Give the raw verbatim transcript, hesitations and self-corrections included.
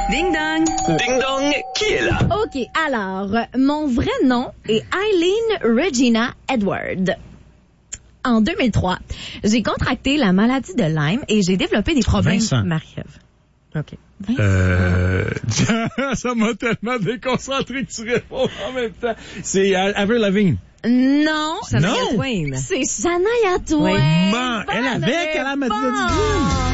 Ding dong. Ding dong, qui est là? OK, alors, mon vrai nom est Eileen Regina Edward. En deux mille trois, j'ai contracté la maladie de Lyme et j'ai développé des problèmes... Vincent. Marie-Ève. OK. Euh, ça m'a tellement déconcentré que tu réponds en même temps. C'est Avril Lavigne. Non. Shania Non. Twain. C'est Shania Twain. Oui. Man, elle Bonne avait qu'elle a m'a dit réponse.